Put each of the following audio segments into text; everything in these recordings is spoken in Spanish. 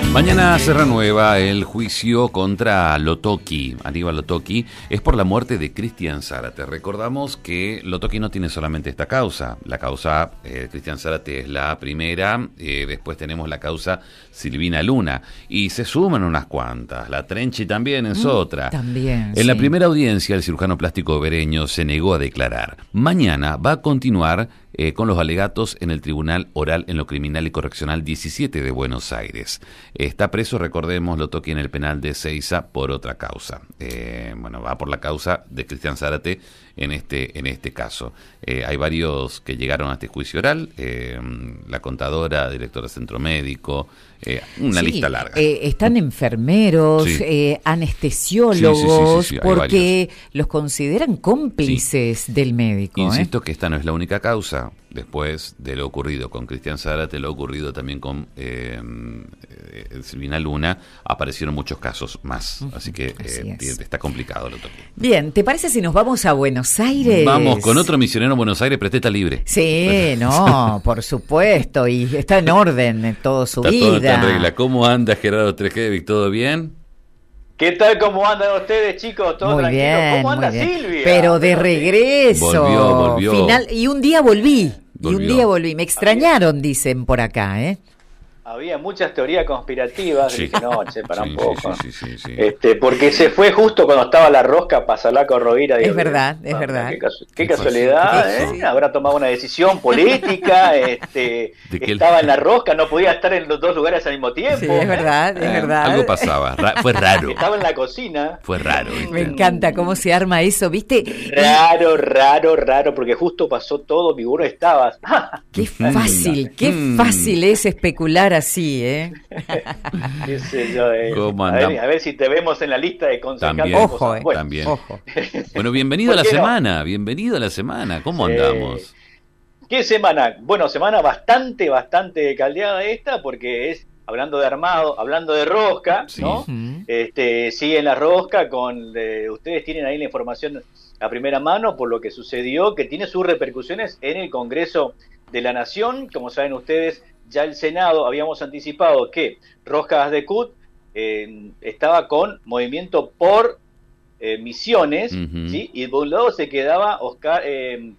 Mañana se renueva el juicio contra Lotoki, Aníbal Lotoki, es por la muerte de Cristian Zárate. Recordamos que Lotoki no tiene solamente esta causa, la causa Cristian Zárate es la primera, después tenemos la causa Silvina Luna, y se suman unas cuantas, la Trenchi también es otra. También, en la primera audiencia el cirujano plástico Bereño se negó a declarar. Mañana va a continuar con los alegatos en el Tribunal Oral en lo Criminal y Correccional 17 de Buenos Aires. Está preso, recordemos, Lotoki en el penal de Ezeiza por otra causa. Va por la causa de Cristian Zárate en este caso. Hay varios que llegaron a este juicio oral, la contadora, directora del centro médico, una lista larga. Están enfermeros, anestesiólogos, sí, porque los consideran cómplices del médico. Insisto que esta no es la única causa. Después de lo ocurrido con Cristian Zárate, lo ocurrido también con Silvina Luna, aparecieron muchos casos más. Así que está complicado lo toque. Bien, ¿te parece si nos vamos a Buenos Aires? Vamos con otro misionero en Buenos Aires, pero este está libre. Sí, no, por supuesto, y está en orden en toda su vida. Todo está en regla. ¿Cómo anda Gerardo Trejevic? ¿Todo bien? ¿Qué tal? ¿Cómo andan ustedes, chicos? ¿Todo muy tranquilo? bien, ¿Cómo anda bien. Silvia? Pero de regreso. Volvió. Y un día volví. Me extrañaron, dicen por acá, ¿eh? Había muchas teorías conspirativas. Sí. Dije, no, para un poco. Sí. Porque se fue justo cuando estaba la rosca para Salaco Rovira. Es verdad. Qué casualidad, ¿eh? Habrá tomado una decisión política. Estaba en la rosca, no podía estar en los dos lugares al mismo tiempo. Sí, es verdad. Algo pasaba, fue raro. Estaba en la cocina. Fue raro, ¿viste? Me encanta cómo se arma eso, ¿viste? Raro, porque justo pasó todo, Viguro estabas. Qué fácil es especular así, ¿eh? Qué sé yo, ¿Cómo a ver si te vemos en la lista de concejales. Ojo. Bueno, bienvenido a la semana, ¿cómo andamos? ¿Qué semana? Bueno, semana bastante caldeada esta, porque es hablando de armado, hablando de rosca, ¿no? Siguen la rosca ustedes tienen ahí la información a primera mano por lo que sucedió, que tiene sus repercusiones en el Congreso de la Nación. Como saben ustedes, ya el Senado habíamos anticipado que Rojas de Cut estaba con movimiento por Misiones, ¿sí? Y de un lado se quedaba el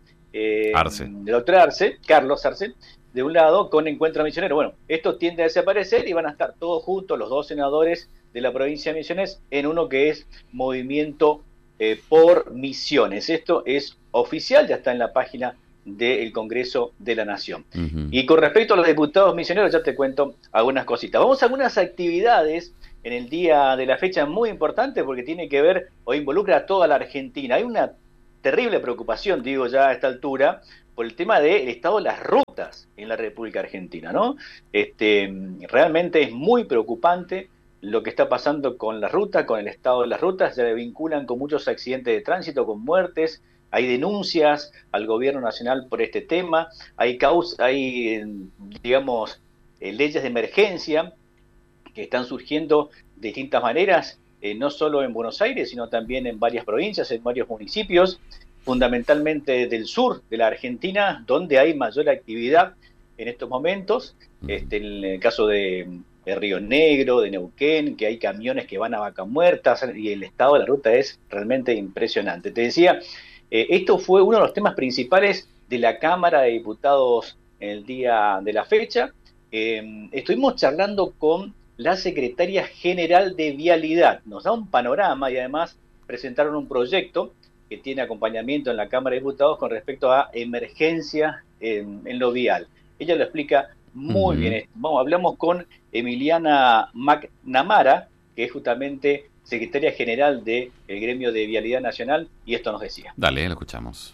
doctor Arce, Carlos Arce, de un lado con Encuentro Misionero. Bueno, esto tiende a desaparecer y van a estar todos juntos los dos senadores de la provincia de Misiones en uno que es movimiento por Misiones. Esto es oficial, ya está en la página del Congreso de la Nación. Y con respecto a los diputados misioneros, ya te cuento algunas cositas. Vamos a algunas actividades en el día de la fecha muy importante porque tiene que ver o involucra a toda la Argentina. Hay una terrible preocupación, digo ya a esta altura, por el tema del estado de las rutas en la República Argentina, ¿no? Realmente es muy preocupante lo que está pasando con la ruta, con el estado de las rutas. Se vinculan con muchos accidentes de tránsito, con muertes. Hay denuncias al gobierno nacional por este tema, hay leyes de emergencia que están surgiendo de distintas maneras, no solo en Buenos Aires, sino también en varias provincias, en varios municipios, fundamentalmente del sur de la Argentina, donde hay mayor actividad en estos momentos, en el caso de Río Negro, de Neuquén, que hay camiones que van a Vaca Muerta, y el estado de la ruta es realmente impresionante. Te decía, esto fue uno de los temas principales de la Cámara de Diputados en el día de la fecha. Estuvimos charlando con la Secretaria General de Vialidad. Nos da un panorama y además presentaron un proyecto que tiene acompañamiento en la Cámara de Diputados con respecto a emergencia en lo vial. Ella lo explica muy bien. Hablamos con Emiliana McNamara, que es justamente secretaria general del Gremio de Vialidad Nacional, y esto nos decía. Dale, lo escuchamos.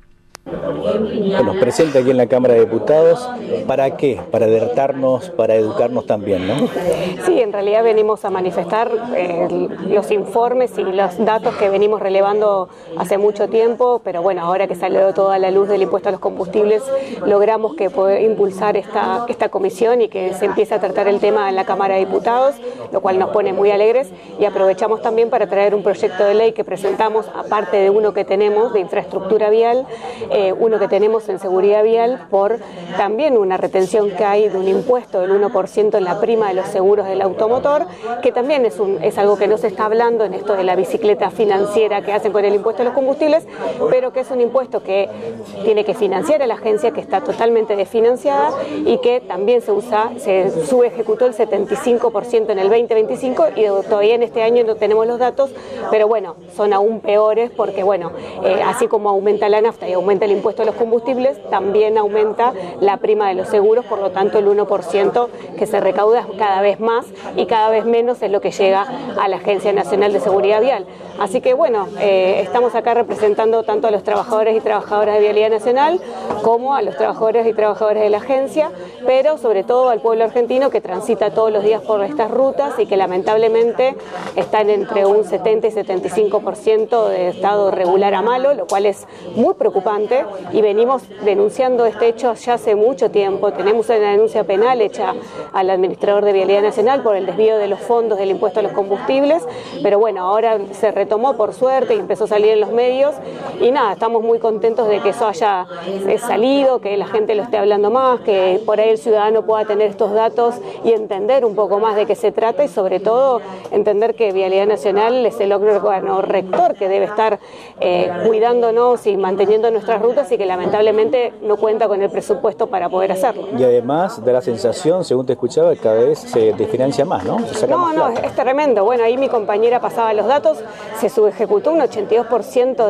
Nos presenta aquí en la Cámara de Diputados. ¿Para qué? Para alertarnos, para educarnos también, ¿no? Sí, en realidad venimos a manifestar los informes y los datos que venimos relevando hace mucho tiempo, pero bueno, ahora que salió toda la luz del impuesto a los combustibles, logramos que poder impulsar esta comisión y que se empiece a tratar el tema en la Cámara de Diputados, lo cual nos pone muy alegres, y aprovechamos también para traer un proyecto de ley que presentamos, aparte de uno que tenemos de infraestructura vial, uno que tenemos en seguridad vial por también una retención que hay de un impuesto del 1% en la prima de los seguros del automotor, que también es algo que no se está hablando en esto de la bicicleta financiera que hacen con el impuesto a los combustibles, pero que es un impuesto que tiene que financiar a la agencia, que está totalmente desfinanciada y que también se subejecutó el 75% en el 2025 y todavía en este año no tenemos los datos, pero bueno, son aún peores porque bueno, así como aumenta la nafta y aumenta el impuesto a los combustibles, también aumenta la prima de los seguros, por lo tanto el 1% que se recauda cada vez más y cada vez menos es lo que llega a la Agencia Nacional de Seguridad Vial. Así que bueno, estamos acá representando tanto a los trabajadores y trabajadoras de Vialidad Nacional como a los trabajadores y trabajadoras de la agencia, pero sobre todo al pueblo argentino que transita todos los días por estas rutas y que lamentablemente están entre un 70 y 75% de estado regular a malo, lo cual es muy preocupante y venimos denunciando este hecho ya hace mucho tiempo. Tenemos una denuncia penal hecha al administrador de Vialidad Nacional por el desvío de los fondos del impuesto a los combustibles, pero bueno, ahora se retomó por suerte y empezó a salir en los medios y nada, estamos muy contentos de que eso haya salido, que la gente lo esté hablando más, que por ahí el ciudadano pueda tener estos datos y entender un poco más de qué se trata y sobre todo entender que Vialidad Nacional es el órgano rector que debe estar cuidándonos y manteniendo nuestras rutas y que lamentablemente no cuenta con el presupuesto para poder hacerlo. Y además da la sensación, según te escuchaba, que cada vez se desfinancia más, ¿no? No, es tremendo. Bueno, ahí mi compañera pasaba los datos, se subejecutó un 82%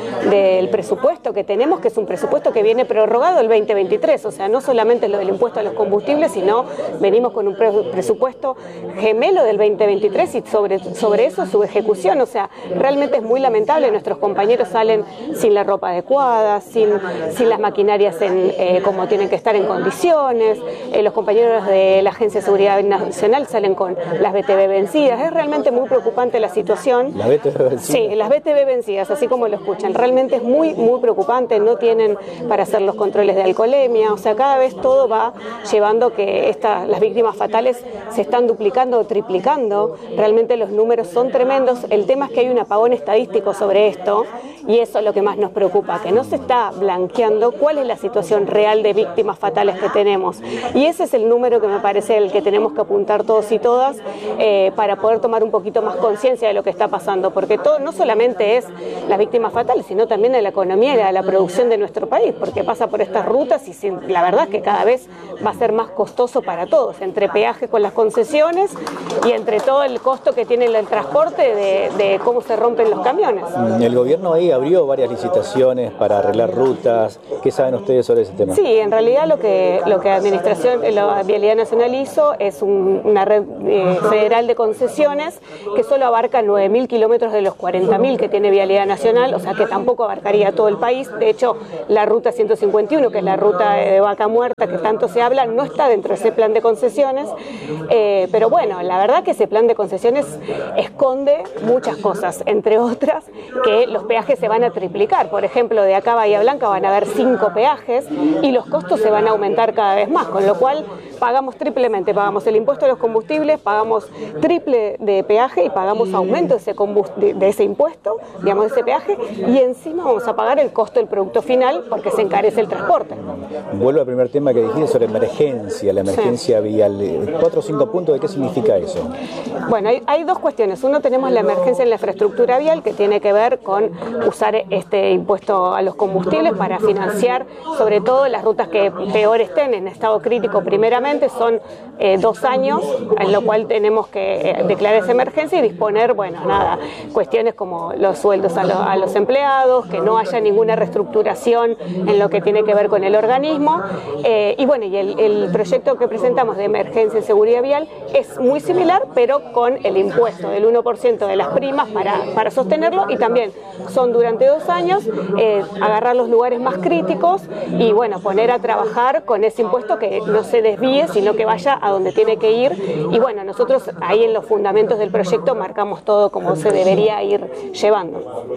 del presupuesto que tenemos, que es un presupuesto que viene prorrogado el 2023, o sea, no solamente lo del impuesto a los combustibles, sino venimos con un presupuesto gemelo del 2023 y sobre eso su ejecución, o sea, realmente es muy lamentable, nuestros compañeros salen sin la ropa adecuada, sin las maquinarias como tienen que estar en condiciones, los compañeros de la Agencia de Seguridad Nacional salen con las BTV vencidas, es realmente muy preocupante la situación. ¿Las BTV vencidas? Sí, las BTV vencidas, así como lo escuchan, realmente es muy, muy preocupante, no tienen para hacer los controles de alcoholemia, o sea, cada vez todo va llevando que las víctimas fatales se están duplicando o triplicando, realmente los números son tremendos, el tema es que hay un apagón estadístico sobre esto y eso es lo que más nos preocupa, que no se está blanqueando cuál es la situación real de víctimas fatales que tenemos y ese es el número que me parece el que tenemos que apuntar todos y todas para poder tomar un poquito más conciencia de lo que está pasando, porque todo no solamente es las víctimas fatales, sino también de la economía y de la producción de nuestro país, porque pasa por estas rutas y la verdad es que cada vez va a ser más costoso para todos, entre peajes con las concesiones y entre todo el costo que tiene el transporte de cómo se rompen los camiones. El gobierno ahí abrió varias licitaciones para arreglar rutas. ¿Qué saben ustedes sobre ese tema? Sí, en realidad lo que la Vialidad Nacional hizo es una red federal de concesiones que solo abarca 9.000 kilómetros de los 40.000 que tiene Vialidad Nacional, o sea que tampoco abarcaría todo el país. De hecho, la ruta 151, que es la ruta de Vaca Muerta que tanto se habla, no está dentro de ese plan de concesiones, pero bueno, la verdad que ese plan de concesiones esconde muchas cosas, entre otras que los peajes se van a triplicar. Por ejemplo, de acá a Bahía Blanca van a haber 5 peajes y los costos se van a aumentar cada vez más, con lo cual pagamos triplemente, pagamos el impuesto a los combustibles, pagamos triple de peaje y pagamos aumento de ese impuesto, digamos, de ese peaje, y encima vamos a pagar el costo del producto final porque se encarece el transporte. Vuelvo al primer tema que dijiste sobre la emergencia vial. 4 o 5 puntos, ¿de qué significa eso? Bueno, hay dos cuestiones. Uno, tenemos la emergencia en la infraestructura vial, que tiene que ver con usar este impuesto a los combustibles para financiar sobre todo las rutas que peor estén en estado crítico primeramente. Son 2 años, en lo cual tenemos que declarar esa emergencia y disponer, cuestiones como los sueldos a los empleados, que no haya ninguna reestructuración en lo que tiene que ver con el organismo. Y el proyecto que presentamos de emergencia en seguridad vial es muy similar, pero con el impuesto del 1% de las primas para sostenerlo, y también son durante 2 años agarrar los lugares más críticos y poner a trabajar con ese impuesto que no se desvíe, sino que vaya a donde tiene que ir. Y nosotros ahí en los fundamentos del proyecto marcamos todo como se debería ir llevando.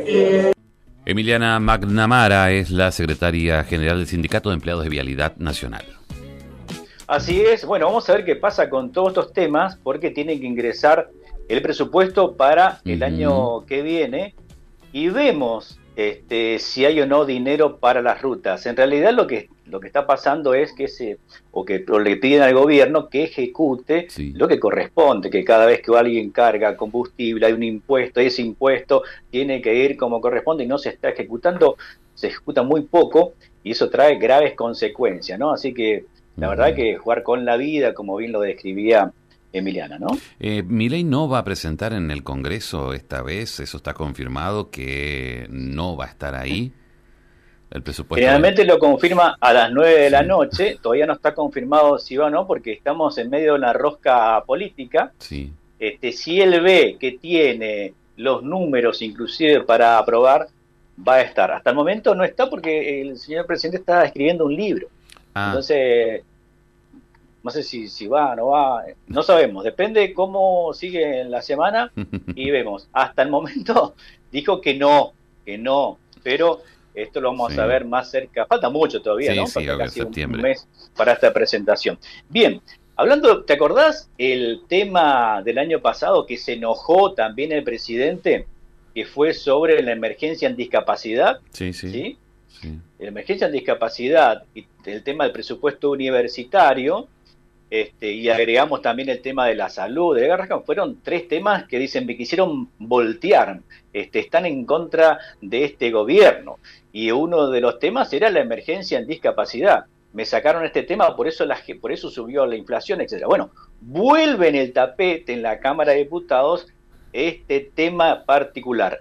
Emiliana McNamara es la secretaria general del Sindicato de Empleados de Vialidad Nacional. Así es. Bueno, vamos a ver qué pasa con todos estos temas, porque tiene que ingresar el presupuesto para el año que viene, y vemos si hay o no dinero para las rutas. En realidad lo que está pasando es que le piden al gobierno que ejecute lo que corresponde, que cada vez que alguien carga combustible hay un impuesto, ese impuesto tiene que ir como corresponde y no se está ejecutando, se ejecuta muy poco y eso trae graves consecuencias, ¿no? Así que la verdad que jugar con la vida, como bien lo describía Emiliana, ¿no? Milei no va a presentar en el Congreso esta vez, eso está confirmado que no va a estar ahí. El presupuesto generalmente lo confirma a las 9 de la noche, todavía no está confirmado si va o no, porque estamos en medio de una rosca política. Sí. Si él ve que tiene los números inclusive para aprobar, va a estar. Hasta el momento no está porque el señor presidente está escribiendo un libro. Entonces, no sé si va o no va, no sabemos, depende cómo sigue la semana y vemos. Hasta el momento dijo que no, pero esto lo vamos a ver más cerca, falta mucho todavía, ¿no? Falta casi un mes para esta presentación. Bien, hablando, ¿te acordás el tema del año pasado que se enojó también el presidente, que fue sobre la emergencia en discapacidad? ¿Sí? La emergencia en discapacidad y el tema del presupuesto universitario, y agregamos también el tema de la salud de Garrahan, fueron 3 temas que dicen que quisieron voltear, están en contra de este gobierno, y uno de los temas era la emergencia en discapacidad. Me sacaron este tema, por eso subió la inflación, etcétera. Bueno, vuelve en el tapete en la Cámara de Diputados este tema particular.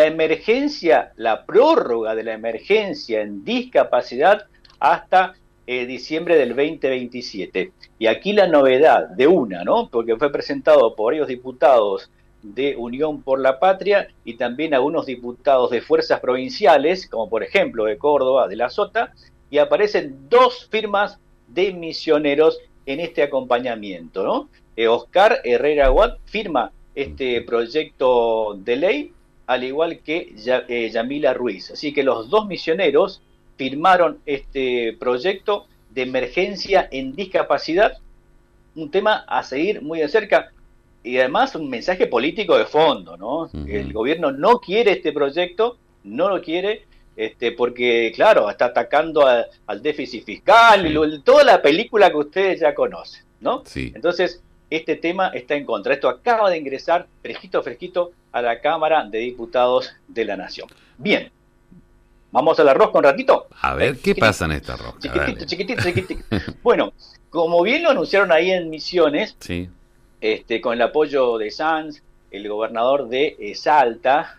La prórroga de la emergencia en discapacidad hasta diciembre del 2027. Y aquí la novedad de ¿no? Porque fue presentado por varios diputados de Unión por la Patria y también algunos diputados de fuerzas provinciales, como por ejemplo de Córdoba, de la Sota, y aparecen 2 firmas de misioneros en este acompañamiento, ¿no? Oscar Herrera Watt firma este proyecto de ley, al igual que Yamila Ruiz. Así que los 2 misioneros firmaron este proyecto de emergencia en discapacidad, un tema a seguir muy de cerca y además un mensaje político de fondo, ¿no? El gobierno no quiere este proyecto, no lo quiere, porque claro, está atacando al déficit fiscal, toda la película que ustedes ya conocen, ¿no? Entonces, este tema está en contra. Esto acaba de ingresar fresquito a la Cámara de Diputados de la Nación. Bien. ¿Vamos al arroz con ratito? A ver, ¿qué pasa en esta rosca? Chiquitito. Bueno, como bien lo anunciaron ahí en Misiones, con el apoyo de Sanz, el gobernador de Salta,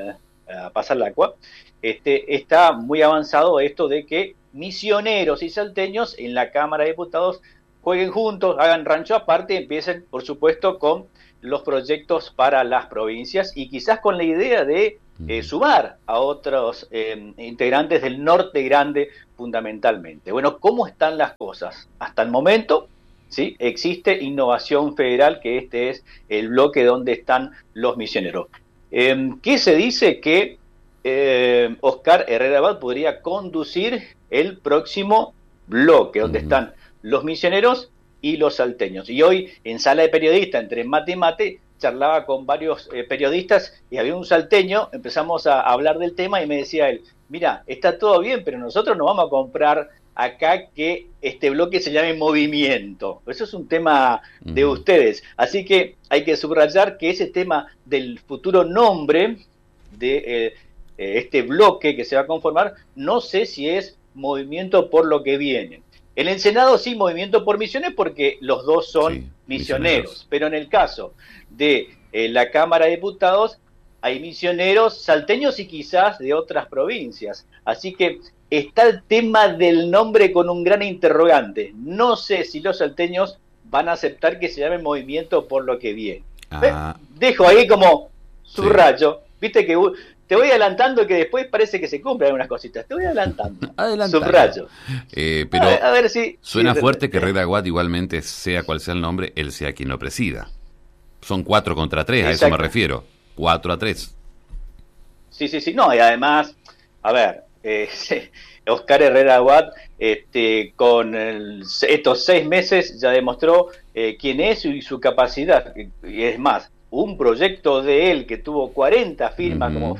a pasar la agua, está muy avanzado esto de que misioneros y salteños en la Cámara de Diputados jueguen juntos, hagan rancho aparte y empiecen, por supuesto, con los proyectos para las provincias y quizás con la idea de sumar a otros integrantes del norte grande fundamentalmente. Bueno, ¿cómo están las cosas? Hasta el momento, ¿sí? Existe Innovación Federal, que este es el bloque donde están los misioneros. ¿Qué se dice? Que Oscar Herrera Abad podría conducir el próximo bloque, donde están los misioneros y los salteños. Y hoy, en sala de periodistas, entre mate y mate, charlaba con varios periodistas y había un salteño, empezamos a hablar del tema y me decía él, mira, está todo bien, pero nosotros no vamos a comprar acá que este bloque se llame Movimiento. Eso es un tema de ustedes. Así que hay que subrayar que ese tema del futuro nombre de este bloque que se va a conformar, no sé si es Movimiento por lo que viene. En el Senado sí, Movimiento por Misiones, porque los dos son misioneros. Pero en el caso de la Cámara de Diputados hay misioneros salteños y quizás de otras provincias. Así que está el tema del nombre con un gran interrogante. No sé si los salteños van a aceptar que se llame Movimiento por lo que viene. Dejo ahí como subrayo. Viste que te voy adelantando que después parece que se cumplen algunas cositas. Te voy adelantando. Subrayo. Pero a ver si suena fuerte que Herrera Watt igualmente, sea cual sea el nombre, él sea quien lo presida. Son 4 contra 3, a eso me refiero. 4-3. Sí. No, y además, a ver, Oscar Herrera Watt, con estos 6 meses ya demostró quién es y su capacidad. Y es más, un proyecto de él que tuvo 40 firmas, como fue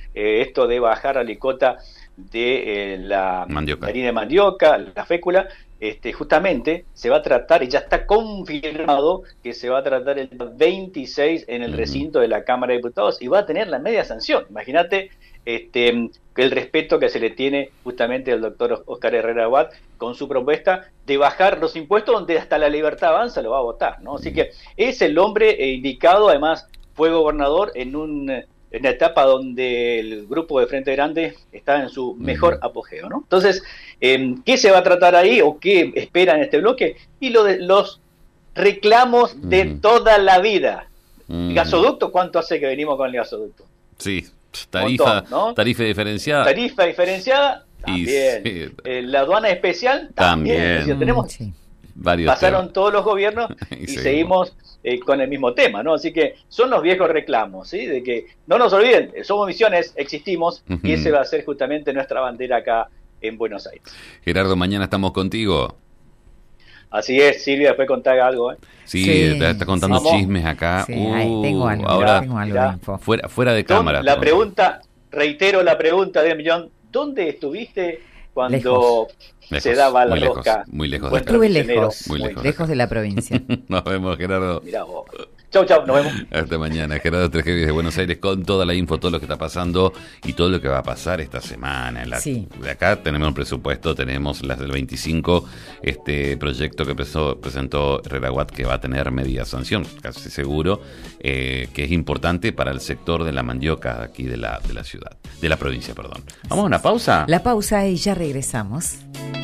esto de bajar la alicota de la harina de mandioca, la fécula, justamente se va a tratar, y ya está confirmado que se va a tratar el 26 en el recinto de la Cámara de Diputados, y va a tener la media sanción. Imagínate el respeto que se le tiene justamente al doctor Óscar Herrera Watt con su propuesta de bajar los impuestos, donde hasta la Libertad Avanza lo va a votar, ¿no? Así que es el hombre indicado. Además fue gobernador en una etapa donde el grupo de Frente Grande está en su mejor apogeo, ¿no? Entonces, ¿qué se va a tratar ahí o qué espera en este bloque? Y los reclamos de toda la vida. Gasoducto, ¿cuánto hace que venimos con el gasoducto? Sí, tarifa, montón, ¿no? Tarifa diferenciada. Tarifa diferenciada, también. Sí. La aduana especial, también. Es decir, tenemos pasaron temas. Todos los gobiernos y seguimos con el mismo tema, ¿no? Así que son los viejos reclamos, ¿sí? De que no nos olviden, somos Misiones, existimos, y ese va a ser justamente nuestra bandera acá en Buenos Aires. Gerardo, mañana estamos contigo. Así es, Silvia, después contá algo, ¿eh? Sí, te está contando chismes acá. Sí, tengo algo, ahora, tengo algo de info. Fuera de cámara. La pregunta, reitero la pregunta de Millón, ¿dónde estuviste cuando se daba la rosca? Muy lejos. Estuve lejos de la provincia. Nos vemos, Gerardo. Mirá vos. Chau, nos vemos. Hasta mañana. Gerardo Tregeri de Buenos Aires con toda la info, todo lo que está pasando y todo lo que va a pasar esta semana. De acá tenemos el presupuesto, tenemos las del 25, proyecto que presentó Herrera Watt, que va a tener media sanción, casi seguro, que es importante para el sector de la mandioca aquí de la ciudad, de la provincia, perdón. ¿Vamos a una pausa? La pausa y ya regresamos.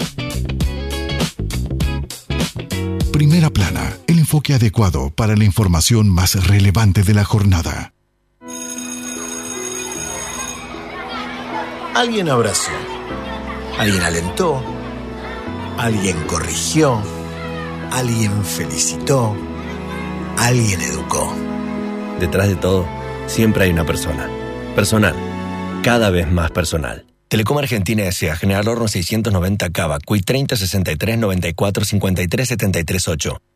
Primera Plana, el enfoque adecuado para la información más relevante de la jornada. Alguien abrazó, alguien alentó, alguien corrigió, alguien felicitó, alguien educó. Detrás de todo, siempre hay una persona. Personal, cada vez más personal. Telecom Argentina S.A. General Horno 690 Cava, CUI 30 63 94 53 73 8.